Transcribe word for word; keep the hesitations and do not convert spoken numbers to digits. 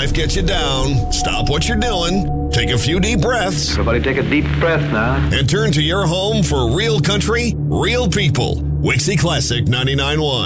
life gets you down, stop what you're doing, take a few deep breaths, Everybody take a deep breath now. and turn to your home for real country, real people. Wixie Classic ninety-nine point one.